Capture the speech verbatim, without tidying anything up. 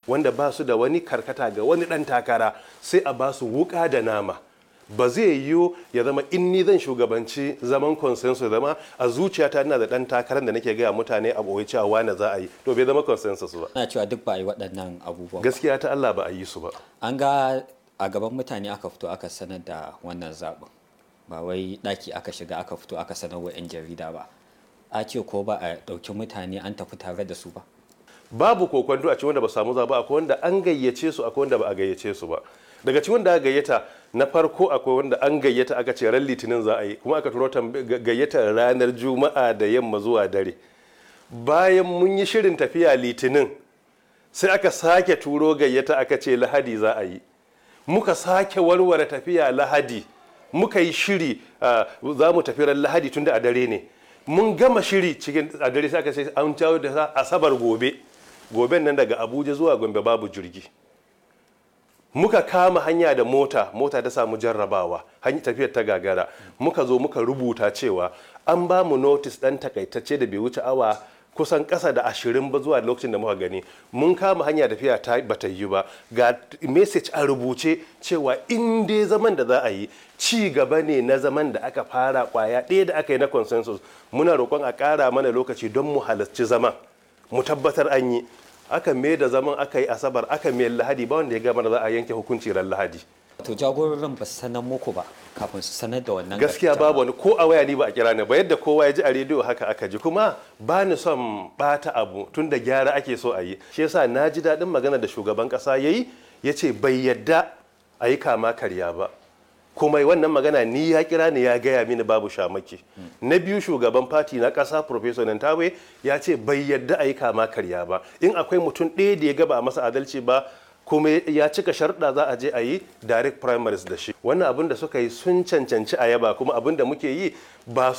wanda ba su da wani karkata ga wani ɗan takara, sai a ba su wuƙa da nama. Ba zai yiwu ya zama in ni zan shugabanci zaman consensus zama a zuciyata ina da ɗan takarar da nake gaya mutane a ɓoye cewa wane za a yi, to bai zama consensus ba. Ana cewa duk ba a yi waɗannan abubuwan. Gaskiya ta Allah ba a yi su ba. An ga a gaban mutane aka fito aka sanar da wannan zaɓin, ba wai ɗaki aka shiga aka fito aka sanar wa 'yan jarida ba. A ce ko ba a ɗauki mutane an tafi tare da su ba. Babu kokwanto a cikin wanda ba samu zaɓa, akwai wanda an gayyace su, akwai wanda ba a gayyace su ba. Daga cikin wanda aka gayyata na farko akwai wanda an gayyata aka ce ran litinin za a yi, kuma aka turo gayyatar ranar juma'a da yamma zuwa dare. Bayan mun yi shirin tafiya litinin sai aka sake turo gayyata aka ce lahadi za a yi. Muka sake warware tafiya lahadi, muka yi shiri za mu tafi ran lahadi tun da a dare ne. Mun gama shiri cikin a dare sai aka ce an jawo da asabar gobe. Goben nan daga Abuja zuwa Gombe babu jirgi. Muka kama hanya da mota, mota ta samu jarrabawa, hanyar tafiyar ta gagara. Muka zo muka rubuta cewa an ba mu notice ɗan takaitacce da bai wuce awa kusan ƙasa da ashirin ba zuwa lokacin da muka gani. Mun kama hanya tafiya ta bata yi ba, ga message a rubuce cewa in dai zaman da za a yi ci gaba ne na zaman da aka fara kwaya ɗaya da aka yi na consensus. Muna roƙon a ƙara mana lokaci don mu halarci zaman, mu tabbatar an yi. Aka mai da zaman aka yi asabar, aka mai lahadi, ba wanda ya gama da za a yanke hukunci ran lahadi. To jagororin ba su sanar muku ba kafin su sanar da wannan. Gaskiya babu wani, ko a waya ni ba a kira ni ba, yadda kowa ya ji a rediyo haka aka ji. Kuma ba ni son bata abu tun da gyara ake so a yi. Shi yasa na ji daɗin magana da shugaban ƙasa ya yi, ya ce bai yadda a yi kama karya ba. Kuma wannan magana ni ya kira ni ya gaya mini babu shamaki. Na biyu, shugaban fati na ƙasa Professor Nantawe ya ce bai yadda a yi kama karya ba. In akwai mutum ɗaya da ya gaba a masa adalci ba kuma ya cika sharɗa za a je a yi direct primaries da shi. Wannan abin da suka yi sun cancanci a yaba, kuma abin da muke yi ba